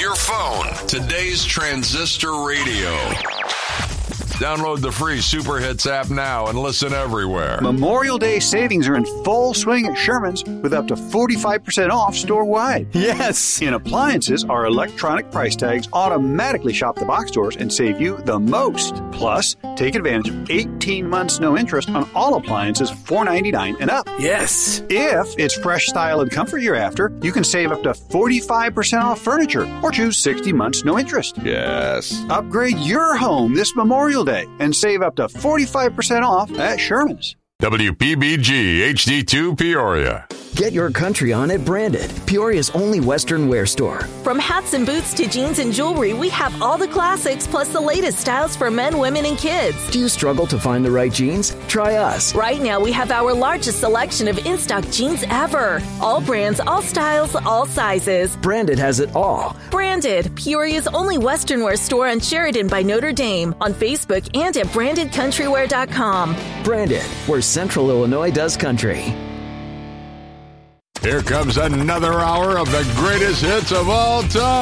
your phone. Today's Transistor Radio. Download the free Super Hits app now and listen everywhere. Memorial Day savings are in full swing at Sherman's with up to 45% off store-wide. Yes! In appliances, our electronic price tags automatically shop the box stores and save you the most. Plus, take advantage of 18 months no interest on all appliances $4.99 and up. Yes! If it's fresh style and comfort you're after, you can save up to 45% off furniture or choose 60 months no interest. Yes. Upgrade your home this Memorial Day and save up to 45% off at Sherman's. WPBG HD2 Peoria. Get your country on at Branded, Peoria's only Western wear store. From hats and boots to jeans and jewelry, we have all the classics plus the latest styles for men, women, and kids. Do you struggle to find the right jeans? Try us. Right now, we have our largest selection of in-stock jeans ever. All brands, all styles, all sizes. Branded has it all. Branded, Peoria's only Western wear store on Sheridan by Notre Dame, on Facebook and at brandedcountrywear.com. Branded, where Central Illinois does country. Here comes another hour of the greatest hits of all time.